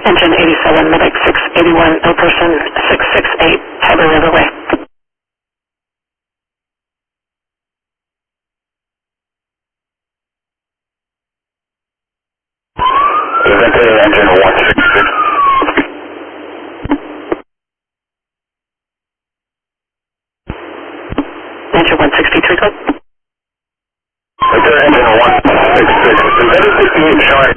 Engine 87, Medic 681, no person 668, Tiber River Way. Engine 166. Engine 163, code. Engine 166. Is that a 68 showing